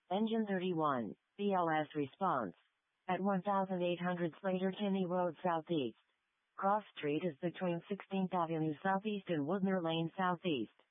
Engine 31, BOS response. At 1800 Slater Kinney Road Southeast. Cross Street is between 16th Avenue Southeast and Woodner Lane Southeast.